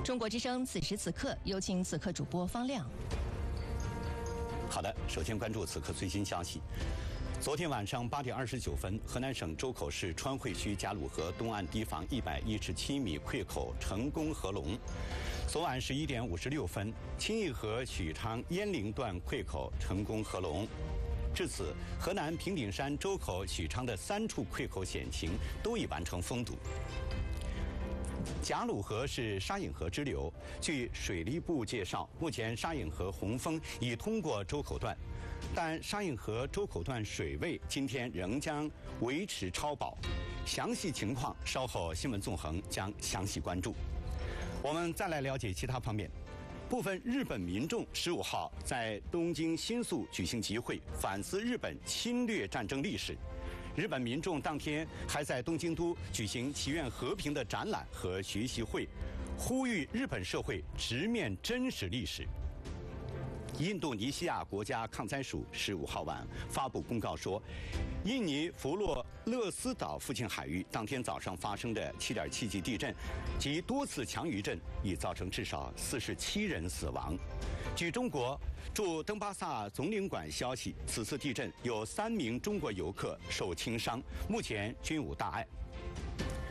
中国之声此时此刻，有请此刻主播方亮。 好的，首先关注此刻最新消息。昨天晚上8点29分，河南省周口市川汇区贾鲁河东岸堤防117米溃口成功合龙。昨晚11点56分，清义河许昌鄢陵段溃口成功合龙。至此，河南平顶山、周口、许昌的3处溃口险情都已完成封堵。贾鲁河是沙引河支流。据水利部介绍，目前沙引河洪峰已通过周口段，但沙引河周口段水位今天仍将维持超保。详细情况稍后新闻纵横将详细关注。我们再来了解其他方面。部分日本民众15号在东京新宿举行集会，反思日本侵略战争历史。日本民众当天还在东京都举行祈愿和平的展览和学习会，呼吁日本社会直面真实历史。印度尼西亚国家抗灾署15号晚发布公告说，印尼弗洛勒斯岛附近海域当天早上发生的7.7级地震及多次强余震，已造成至少47人死亡。据中国驻登巴萨总领馆消息，此次地震有3名中国游客受轻伤，目前均无大碍。